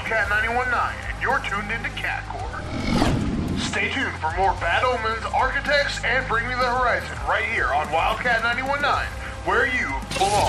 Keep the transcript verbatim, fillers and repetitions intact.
Wildcat ninety-one point nine, and you're tuned into Catcore. Stay tuned for more Bad Omens, Architects, and Bring Me the Horizon right here on Wildcat ninety-one point nine, where you belong.